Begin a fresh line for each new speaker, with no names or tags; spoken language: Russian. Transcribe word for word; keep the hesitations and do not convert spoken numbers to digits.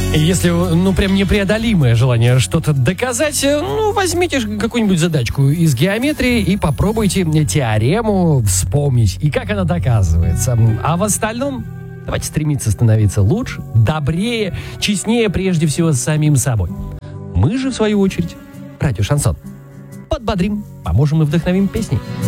Если, ну, прям непреодолимое желание что-то доказать, ну, возьмите какую-нибудь задачку из геометрии и попробуйте теорему вспомнить. И как она доказывается. А в остальном давайте стремиться становиться лучше, добрее, честнее прежде всего с самим собой. Мы же, в свою очередь, радио «Шансон», подбодрим, поможем и вдохновим песней.